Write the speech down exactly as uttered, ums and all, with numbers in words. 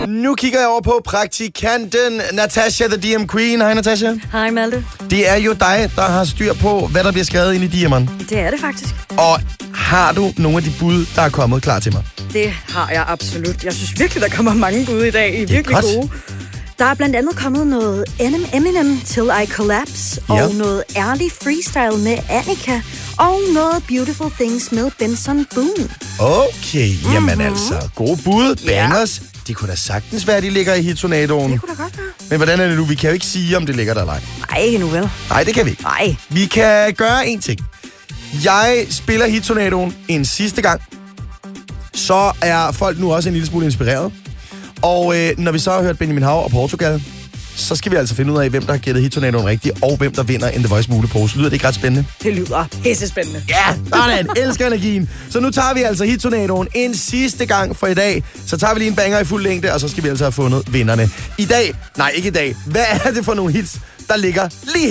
Nu kigger jeg over på praktikanten Natasha, the D M Queen. Hej Natasha. Hej Malte. Det er jo dig, der har styr på, hvad der bliver skrevet ind i D M'eren. Det er det faktisk. Og har du nogle af de bud, der er kommet klar til mig? Det har jeg absolut. Jeg synes virkelig, der kommer mange bud i dag. I er virkelig godt. gode. Der er blandt andet kommet noget Eminem Till I Collapse, og Ja. noget ærlig freestyle med Annika, og noget Beautiful Things med Benson Boone. Okay, jamen Mhm. altså. Gode bud, bangers. Det kunne da sagtens være, de ligger i hittornadoen. Det kunne da godt være. Men hvordan er det nu? Vi kan jo ikke sige, om det ligger der eller ej. Nej, ikke nu vel. Nej, det kan vi ikke. Nej. Vi kan gøre en ting. Jeg spiller hittornadoen en sidste gang. Så er folk nu også en lille smule inspireret. Og øh, når vi så har hørt Benjamin Hav og Portugal, så skal vi altså finde ud af, hvem der har gættet hittornadoen rigtigt, og hvem der vinder en The Voice mulepose. Lyder det ikke ret spændende? Det lyder pissespændende. Ja, sådan. Elsker energien. Så nu tager vi altså hittornadoen en sidste gang for i dag. Så tager vi lige en banger i fuld længde, og så skal vi altså have fundet vinderne. I dag, nej ikke i dag, hvad er det for nogle hits, der ligger lige